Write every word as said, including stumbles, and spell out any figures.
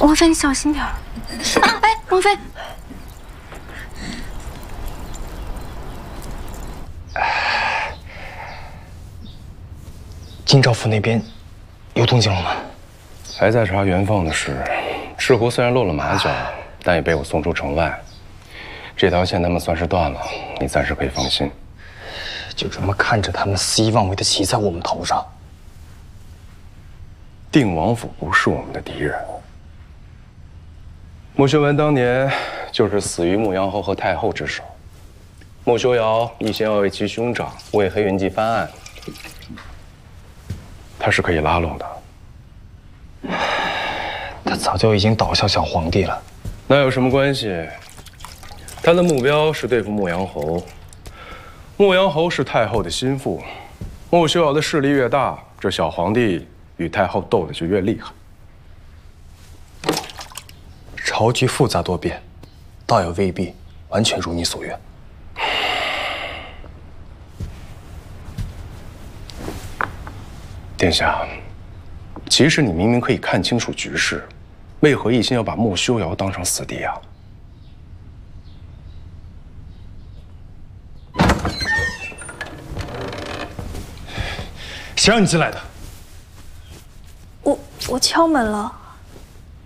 王妃，你小心点儿。啊，哎，王妃。 京兆府那边有动静了吗？ 还在查袁凤的事。赤狐虽然露了马脚，但也被我送出城外。这条线他们算是断了，你暂时可以放心。 就这么看着他们肆意妄为的骑在我们头上。 定王府不是我们的敌人。穆修文当年就是死于牧羊侯和太后之手。穆修瑶一心要为其兄长为黑云记翻案，他是可以拉拢的。 他早就已经倒向小皇帝了。 那有什么关系？他的目标是对付牧羊侯。牧羊侯是太后的心腹，穆修瑶的势力越大，这小皇帝与太后斗的就越厉害。 朝局复杂多变，倒也未必完全如你所愿。 殿下，其实你明明可以看清楚局势，为何一心要把穆修瑶当成死敌啊？ 谁让你进来的？ 我我敲门了。